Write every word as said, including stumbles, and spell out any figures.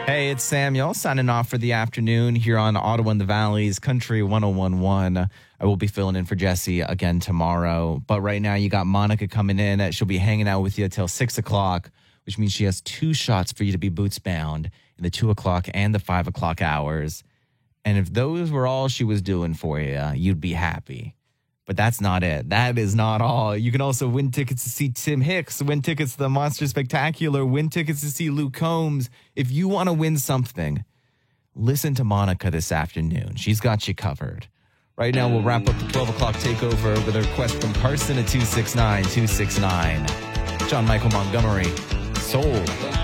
Hey, it's Samuel signing off for the afternoon here on Ottawa and the Valley's Country one oh one point one. I will be filling in for Jesse again tomorrow. But right now you got Monica coming in. She'll be hanging out with you till six o'clock, which means she has two shots for you to be boots bound in the two o'clock and the five o'clock hours. And if those were all she was doing for you, you'd be happy. But that's not it. That is not all. You can also win tickets to see Tim Hicks, win tickets to the Monster Spectacular, win tickets to see Luke Combs. If you want to win something, listen to Monica this afternoon. She's got you covered. Right now, we'll wrap up the twelve o'clock takeover with a request from Carson at two six nine two six nine. John Michael Montgomery, Soul.